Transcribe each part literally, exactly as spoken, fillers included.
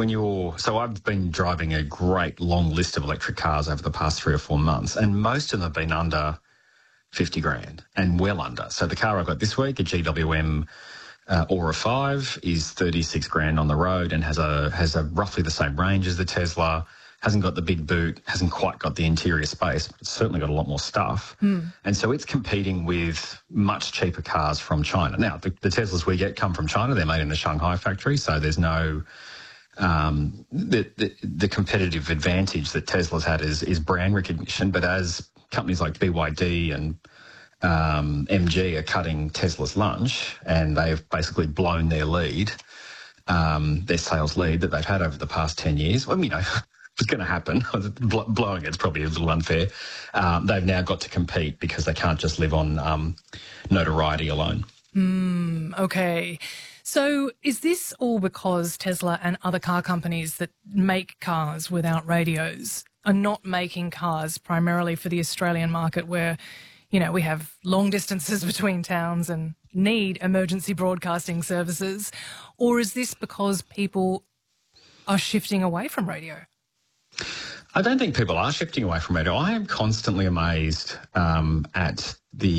when you're, so I've been driving a great long list of electric cars over the past three or four months, and most of them have been under fifty grand and well under. So the car I got this week, a G W M uh, Aura five, is thirty-six grand on the road and has a has a roughly the same range as the Tesla. Hasn't got the big boot, hasn't quite got the interior space, but it's certainly got a lot more stuff. Mm. And so it's competing with much cheaper cars from China. Now, the, the Teslas we get come from China. They're made in the Shanghai factory, so there's no... Um, the, the, the competitive advantage that Tesla's had is, is brand recognition, but as companies like B Y D and um, M G are cutting Tesla's lunch and they've basically blown their lead, um, their sales lead that they've had over the past ten years, well, you know... It's going to happen. Blowing it's probably a little unfair. Um, they've now got to compete because they can't just live on um, notoriety alone. Mm, okay. So is this all because Tesla and other car companies that make cars without radios are not making cars primarily for the Australian market where, you know, we have long distances between towns and need emergency broadcasting services? Or is this because people are shifting away from radio? I don't think people are shifting away from radio. I am constantly amazed um, at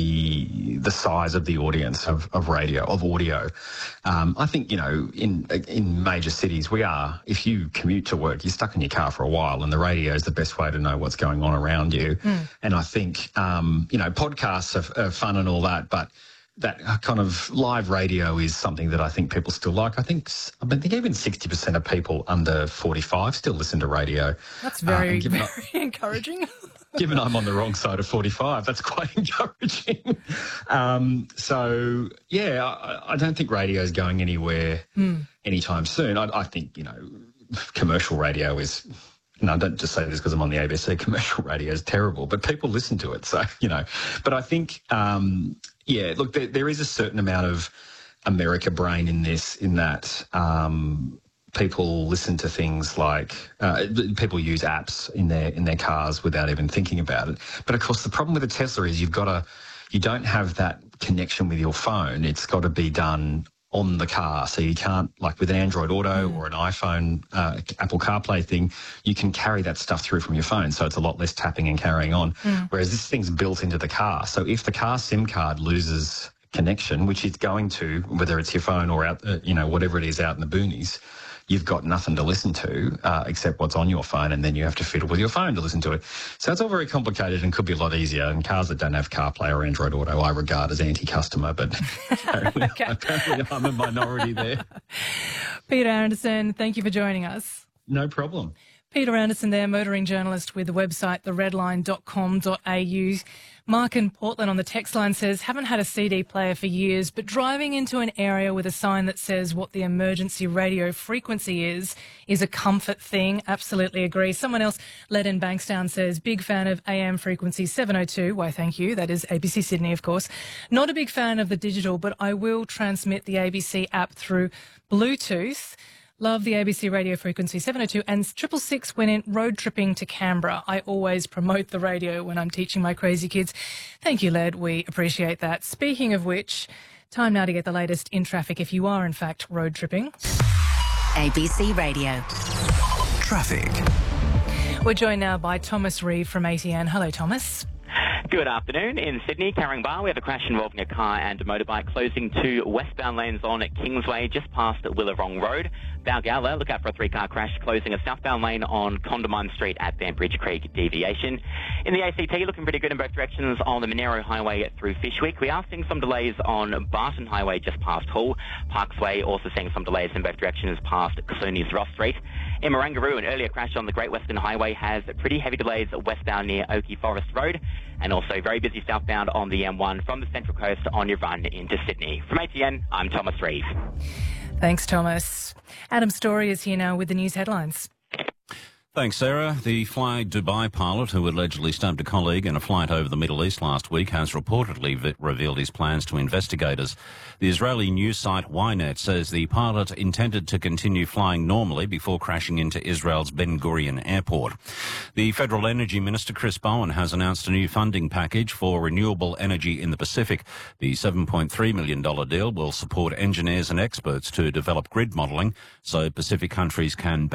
the the size of the audience of, of radio, of audio. Um, I think, you know, in in major cities, we are, if you commute to work, you're stuck in your car for a while, and the radio is the best way to know what's going on around you. Mm. And I think, um, you know, podcasts are, are fun and all that, but that kind of live radio is something that I think people still like. I think I think even sixty percent of people under forty-five still listen to radio. That's very, uh, very I, encouraging. Given I'm on the wrong side of forty-five, that's quite encouraging. um, so, yeah, I, I don't think radio is going anywhere mm. anytime soon. I, I think, you know, commercial radio is... And I don't just say this because I'm on the A B C, commercial radio is terrible, but people listen to it. So, you know, but I think, um, yeah, look, there, there is a certain amount of America brain in this, in that um, people listen to things like, uh, people use apps in their, in their cars without even thinking about it. But of course, the problem with a Tesla is you've got to, you don't have that connection with your phone. It's got to be done on the car. So you can't, like with an Android Auto mm. or an iPhone, uh, Apple CarPlay thing, you can carry that stuff through from your phone. So it's a lot less tapping and carrying on. Mm. Whereas this thing's built into the car. So if the car SIM card loses connection, which it's going to, whether it's your phone or out, uh, you know, whatever it is out in the boonies, you've got nothing to listen to uh, except what's on your phone, and then you have to fiddle with your phone to listen to it. So it's all very complicated and could be a lot easier. And cars that don't have CarPlay or Android Auto I regard as anti-customer, but apparently, okay. apparently I'm a minority there. Peter Anderson, thank you for joining us. No problem. Peter Anderson there, motoring journalist with the website the redline dot com dot a u. Mark in Portland on the text line says, haven't had a C D player for years, but driving into an area with a sign that says what the emergency radio frequency is, is a comfort thing. Absolutely agree. Someone else, Led in Bankstown, says, big fan of A M frequency seven oh two. Why, thank you. That is A B C Sydney, of course. Not a big fan of the digital, but I will transmit the A B C app through Bluetooth. Love the A B C radio frequency seven oh two and triple six when in road tripping to Canberra. I always promote the radio when I'm teaching my crazy kids. Thank you, Led. We appreciate that. Speaking of which, time now to get the latest in traffic if you are, in fact, road tripping. A B C Radio. Traffic. We're joined now by Thomas Reeve from A T N. Hello, Thomas. Good afternoon. In Sydney, Carringbar, we have a crash involving a car and a motorbike closing two westbound lanes on Kingsway, just past Willerong Road. Balgowlah, look out for a three-car crash closing a southbound lane on Condamine Street at Banbridge Creek deviation. In the A C T, looking pretty good in both directions on the Monero Highway through Fyshwick. We are seeing some delays on Barton Highway just past Hull. Parksway also seeing some delays in both directions past Cluny's Ross Street. In Marangaroo, an earlier crash on the Great Western Highway has pretty heavy delays westbound near Oakey Forest Road, and also very busy southbound on the M one from the Central Coast on your run into Sydney. From A T N, I'm Thomas Reeve. Thanks, Thomas. Adam Story is here now with the news headlines. Thanks, Sarah. The Fly Dubai pilot who allegedly stabbed a colleague in a flight over the Middle East last week has reportedly v- revealed his plans to investigators. The Israeli news site Ynet says the pilot intended to continue flying normally before crashing into Israel's Ben Gurion airport. The Federal Energy Minister Chris Bowen has announced a new funding package for renewable energy in the Pacific. The seven point three million dollars deal will support engineers and experts to develop grid modelling so Pacific countries can